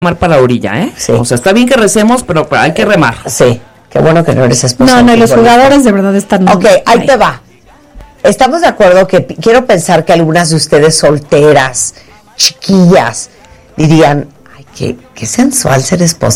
remar para la orilla, ¿eh? Sí. O sea, está bien que recemos, pero hay que remar. Sí, qué bueno que no eres esposa. No, los jugadores de verdad están... Ok, ahí te va. Estamos de acuerdo que quiero pensar que algunas de ustedes solteras, chiquillas, dirían, ay, qué sensual ser esposa